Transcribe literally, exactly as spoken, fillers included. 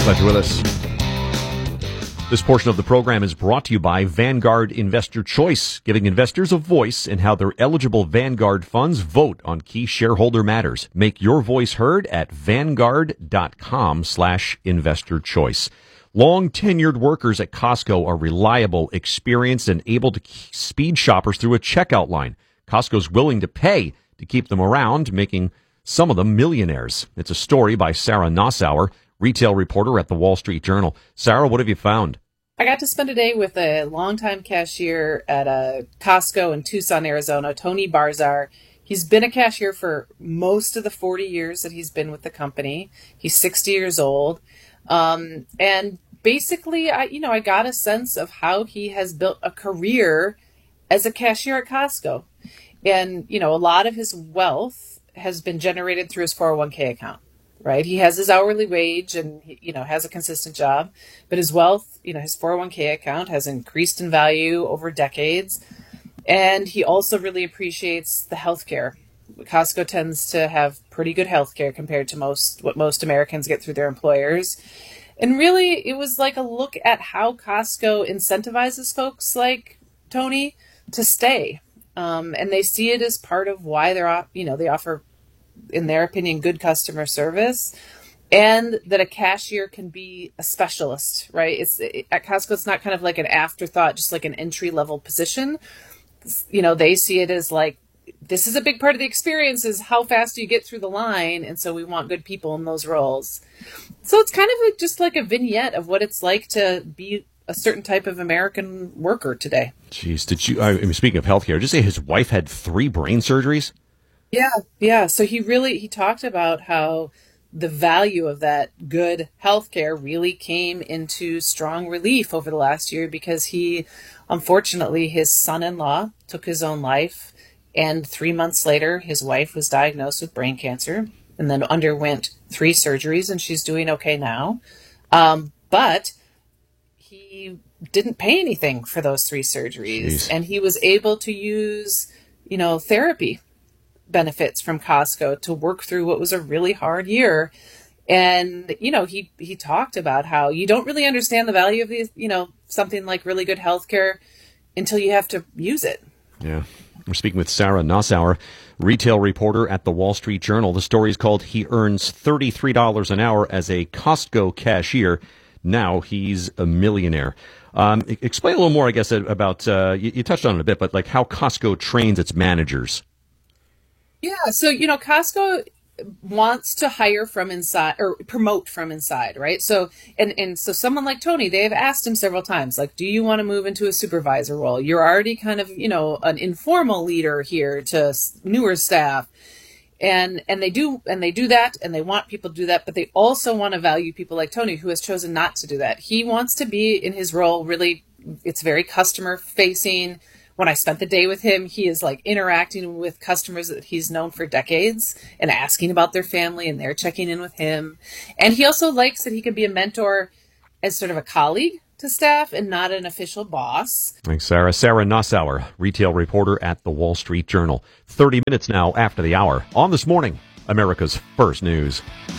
Glad you're with us. This portion of the program is brought to you by Vanguard Investor Choice, giving investors a voice in how their eligible Vanguard funds vote on key shareholder matters. Make your voice heard at vanguard.com slash investor choice. Long tenured workers at Costco are reliable, experienced, and able to speed shoppers through a checkout line. Costco's willing to pay to keep them around, making some of them millionaires. It's a story by Sarah Nassauer, retail reporter at the Wall Street Journal. Sarah, what have you found? I got to spend a day with a longtime cashier at a Costco in Tucson, Arizona, Tony Barzar. He's been a cashier for most of the forty years that he's been with the company. He's sixty years old. Um, and basically, I, you know, I got a sense of how he has built a career as a cashier at Costco. And, you know, a lot of his wealth has been generated through his four oh one k account. Right. He has his hourly wage and, you know, has a consistent job, but his wealth, you know, his four oh one k account has increased in value over decades. And he also really appreciates the healthcare. Costco tends to have pretty good healthcare compared to most, what most Americans get through their employers. And really, it was like a look at how Costco incentivizes folks like Tony to stay. Um, and they see it as part of why they're, you know, they offer, in their opinion, good customer service, and that a cashier can be a specialist, right? It's at Costco, it's not kind of like an afterthought, just like an entry level position. You know, they see it as like, this is a big part of the experience is how fast do you get through the line. And so we want good people in those roles. So it's kind of like, just like a vignette of what it's like to be a certain type of American worker today. Jeez, did you, I mean, speaking of healthcare, did you say his wife had three brain surgeries? Yeah, yeah. So he really, he talked about how the value of that good healthcare really came into strong relief over the last year because he, unfortunately, his son-in-law took his own life. And three months later, his wife was diagnosed with brain cancer and then underwent three surgeries, and she's doing okay now. Um, but he didn't pay anything for those three surgeries. Jeez. And he was able to use, you know, therapy benefits from Costco to work through what was a really hard year. And, you know, he, he talked about how you don't really understand the value of these, you know, something like really good healthcare until you have to use it. Yeah. We're speaking with Sarah Nassauer, retail reporter at the Wall Street Journal. The story is called He Earns thirty-three dollars an Hour as a Costco Cashier. Now he's a millionaire. Um, explain a little more, I guess, about, uh, you, you touched on it a bit, but like how Costco trains its managers. Yeah, so, you know, Costco wants to hire from inside or promote from inside, right? So, and, and so someone like Tony, they have asked him several times, like, do you want to move into a supervisor role? You're already kind of, you know, an informal leader here to newer staff. And, and they do, and they do that, and they want people to do that, but they also want to value people like Tony, who has chosen not to do that. He wants to be in his role, really, it's very customer facing. When I spent the day with him, he is like interacting with customers that he's known for decades and asking about their family, and they're checking in with him. And he also likes that he can be a mentor as sort of a colleague to staff and not an official boss. Thanks, Sarah. Sarah Nassauer, retail reporter at the Wall Street Journal. thirty minutes now after the hour on This Morning, America's First News.